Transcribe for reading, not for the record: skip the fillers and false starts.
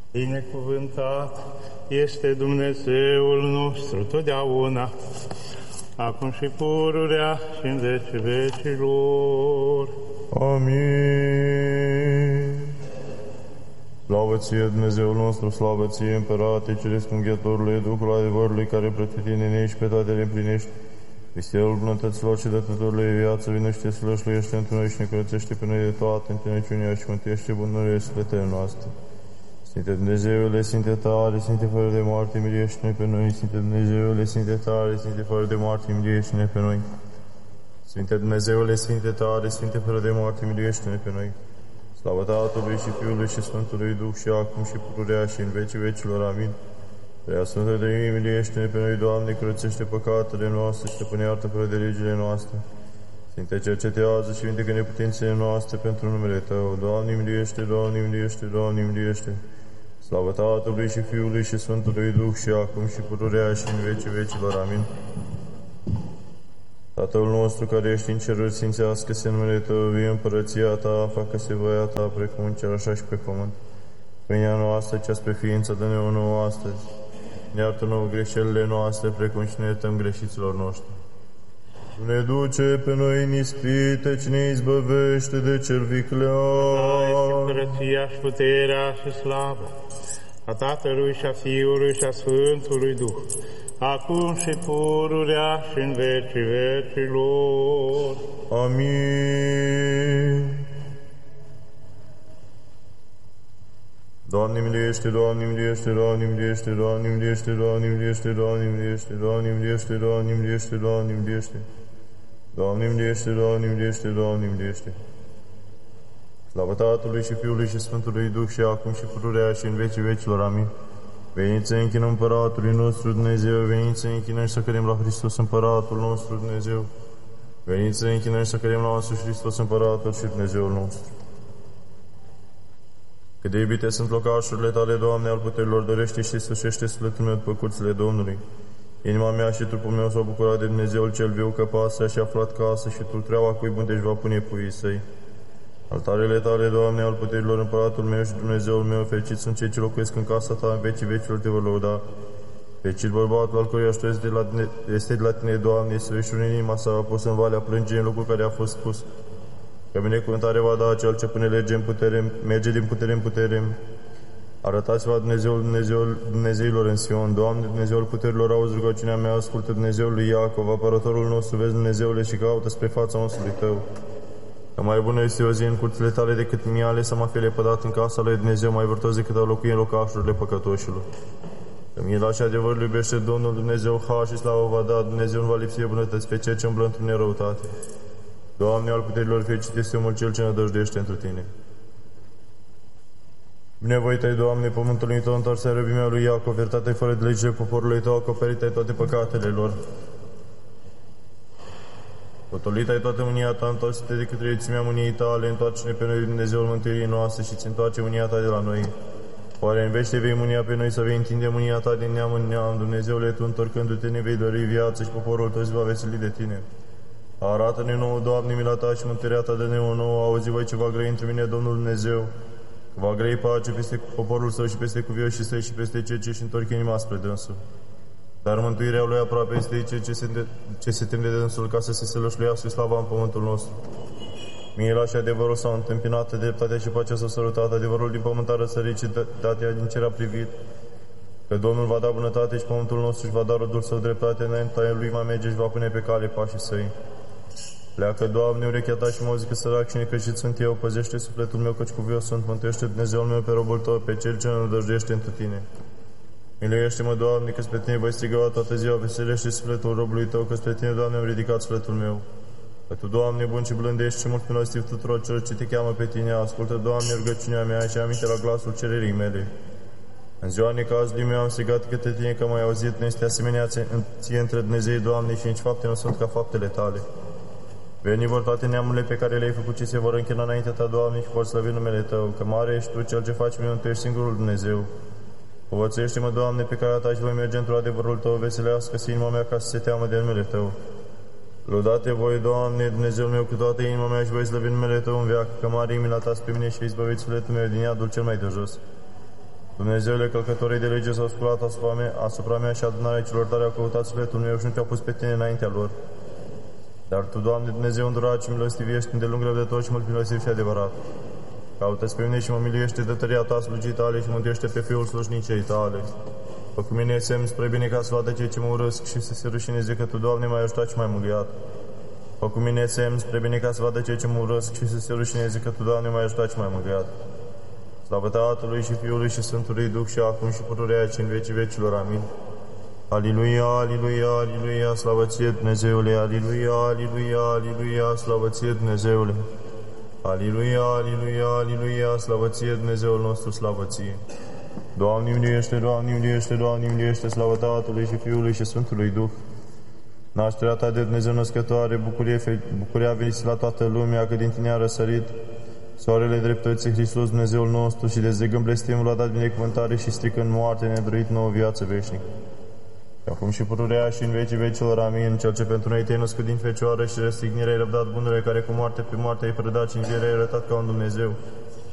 Binecuvântat este Dumnezeul nostru totdeauna, acum și pururea și în vecii vecilor. Amin. Slavă ție, Dumnezeul nostru, slavă ție, Împărate, Ceresc Înghietorului, Duhul adevărului, care pretutindeni și pe toate le împlinești. Misterul bunătăților și dătătorului viață, vinește, slășluiește într noi și ne curățește pe noi de toate întuneciunea și mântuiește bunurile sufletele noastre. Sfinte Dumnezeule, Sfinte tare, Sfinte fără de moarte, miliește-ne pe noi. Sfinte Dumnezeule, Sfinte tare, Sfinte fără de moarte, miliește-ne pe noi. Sfinte Dumnezeule, Sfinte tare, Sfinte fără de moarte, miliește-ne pe noi. Slavă Tatălui și Fiului și Sfântului Duh și acum și pururea și în vecii vecilor. Amin. Prea Sfântă Trăimii, miliește-ne pe noi, Doamne, curățește păcatele noastre și stăpâne iartă fără de legile noastre. Sfinte, cercetează și vindecă neputințele noastre pentru numele Tău. Doamne, miliește, Doamne, miliește, Doamne, miliește. Slavă Tatălui și Fiului și Sfântului Duh și acum și pururea și în vecii vecilor. Amin. Tatăl nostru care ești în ceruri, sfințească-se numele Tău, vie împărăția Ta, facă-se voia Ta, precum în cer, așa și pe pământ. Pâinea noastră, cea spre ființă, dă-ne-o nouă astăzi. Ne iartă nouă greșelile noastre, precum și ne iertăm greșiților noștri. Nu ne duce pe noi în ispite, ci ne izbăvește de cel viclean. Împărăția și puterea și slava a Tatălui și a Fiului și a Sfântului Duh, acum și pururea și în vecii vecilor. Amin. Doamne miliește, Doamne miliește, Doamne miliește, Doamne miliește, Doamne miliește, Doamne miliește, Doamne miliește, Doamne miliește, Doamne miliește, Doamne miliește, Doamne miliește, Doamne miliește. Slavă Tatălui și Fiului și Sfântului Duh și acum și pururea și în vecii vecilor. Amin. Veniți să închinăm Împăratului nostru Dumnezeu, veniți să închinăm și să cădem la Hristos Împăratul nostru Dumnezeu. Veniți să închinăm și să cădem la însuși Hristos Împăratul și Dumnezeul nostru. Cât de iubite sunt locașurile Tale, Doamne, al puterilor, dorește și sfârșește sufletul meu după curțile Domnului. Inima mea și trupul meu s-au bucurat de Dumnezeul cel viu, că pasărea și-a aflat casă și tultreaua cuibul își va pune puii săi. Altarele Tale, Doamne, al puterilor, Împăratul meu și Dumnezeul meu, fericiți sunt cei ce locuiesc în casa Ta, în vecii vecilor Te vor lăuda. Fericit bărbatul al căruia este de la Tine, Doamne, este veșnic în inima sa, a pus în valea plângerii în locul care a fost spus. Că binecuvântare va da cel ce pune lege în putere, merge din putere în putere. Arătați-vă Dumnezeilor în Sion. Doamne, Dumnezeul puterilor, auzi rugăciunea mea, ascultă Dumnezeul lui Iacov, apărătorul nostru, vezi Dumnezeule și caută spre fața onsului Tău. Că mai bună este o zi în curțile Tale decât mie ales să mă fi lepădat în casa lui Dumnezeu, mai vârtos decât a locui în locașurile păcătoșilor. Că mila și adevărul iubește Domnul Dumnezeu, har și slavă va da, Dumnezeu nu va lipsi de bunătăți pe cel ce umblă într-o nerăutate. Doamne, al puterilor, fericit este omul cel ce nădăjduiește întru Tine. Binevoit-ai, Doamne, pământului Tău, întoarse răbimea lui Iacov, iertate fără de legile poporului Tău, acoperite-ai toate păcatele lor. Potolit-ai toată mânia Ta, întoarse-te de către iuțimea mâniei Tale, întoarce-ne pe noi, Dumnezeul mântuirii noastre, și ți întoarce mânia Ta de la noi. Oare în vește vei mânia pe noi, să vei întinde mânia Ta din neam în neam, Dumnezeule, Tu, întorcându-te, ne vei dori viață și poporul Tău se va veseli de Tine. Arată-ne nouă, Doamne, mila Ta și mântuirea Ta, dă-ne o nouă, auzi voi ce va grăi între mine, Domnul Dumnezeu, că va grăi pace peste poporul Său și peste cuvioșii Săi și peste cei ce își întorc inima spre Dânsul. Dar mântuirea Lui aproape este cei ce se tem de Dânsul, ca să se sălășluiască slava în pământul nostru. Mila și adevărul s-au întâmpinat, dreptatea și pacea s-au sărutat, adevărul din pământ a răsărit și dreptatea din cer a privit. Că Domnul va da bunătate și pământul nostru și va da rodul Său, dreptate înaintea Lui va merge și va pune pe cale pașii Săi. Pleacă, Doamne, urechea Ta și mă zică sărac și necăjit sunt eu, păzește sufletul meu, căci cuvios sunt, mântuiește Dumnezeul meu pe robul Tău, pe cel ce ne nădăjduiește întru Tine. Miluiește-mă, Doamne, că spre Tine voi striga toată ziua, veselește sufletul robului Tău, că spre Tine, Doamne, am ridicat sufletul meu. Că Tu, Doamne, bun și blândești și mult milostiv tuturor celor ce Te cheamă pe Tine, ascultă, Doamne, rugăciunea mea și aminte la glasul cererii mele. În ziua necazului meu am strigat către Tine, că m-ai auzit, nu este asemenea Ție între Dumnezei, Doamne, și nici fapte nu sunt ca faptele Tale. Veni vor toate neamurile pe care le-ai făcut și se vor închina înaintea Ta, Doamne, și vor slăvi numele Tău, că mare ești Tu, Cel ce faci minuni, Tu ești singurul Dumnezeu. Povățuiește-mă, Doamne, pe calea Ta și voi merge într-o adevărul Tău, veselească-se inima mea ca să se teamă de numele Tău. Lăudate voi, Doamne, Dumnezeul meu, cu toată inima mea și voi slăvi numele Tău în veac, că mare e mila Ta spre mine și izbăviți sufletul meu din iadul cel mai de jos. Dumnezeule, călcătorii de lege s-au sculat asupra mea și adunarea celor tare au căutat sufletul meu și nu te-au pus pe tine înaintea lor. Dar Tu, Doamne, Dumnezeu îndurat și milostiv, ești îndelung răbdător și mult milostiv și adevărat. Caută-ți pe mine și mă miluiește de tăria Ta, slujii Tale, și mântuiește pe Fiul slujnicei Tale. Fă cu mine semn spre bine ca să vadă cei ce mă urăsc și să se rușineze că Tu, Doamne, m-ai ajutat și m-ai mângâiat. Fă cu mine semn spre bine ca să vadă cei ce mă urăsc și să se rușineze că Tu, Doamne, m-ai ajutat și m-ai mângâiat. Slavă Tatălui și Fiului și Sfântului Duh și acum și pururea și în vecii vecilor. Amin. Aliluia, aliluia, aliluia, slavă Ție, Dumnezeule, aliluia, aliluia, aliluia, slavă Ție, Dumnezeule. Aliluia, aliluia, aliluia, slavă Ție, Dumnezeul nostru, slavă Ție. Doamne miliește, Doamne miliește, Doamne miliește, slavă Tatălui și Fiului și Sfântului Duh. Nașterea Ta de Dumnezeu născătoare, bucuria veniți la toată lumea, că din Tine a răsărit soarele dreptății, Hristos Dumnezeul nostru, și dezlegând blestemul a dat binecuvântare și strică în moarte, ne-a dăruit nouă viață veșnică. Și acum și pururea și în vecii vecilor. Amin. Cel ce pentru noi Te-ai născut din Fecioară și răstignirea ai răbdat bunurile, care cu moarte pe moarte ai prădat și învierea ai arătat ca un Dumnezeu.